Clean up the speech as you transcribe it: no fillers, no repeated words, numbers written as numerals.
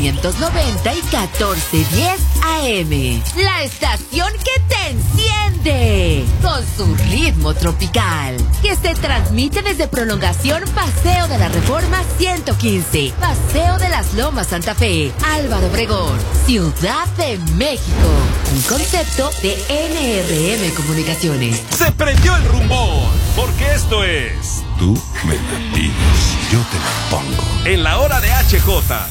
590 y 1410 AM. La estación que te enciende con su ritmo tropical, que se transmite desde Prolongación Paseo de la Reforma 115, Paseo de las Lomas Santa Fe, Álvaro Obregón, Ciudad de México. Un concepto de NRM Comunicaciones. Se prendió el rumbón, porque esto es... Tú me la pides, yo te la pongo. En la hora de HJ.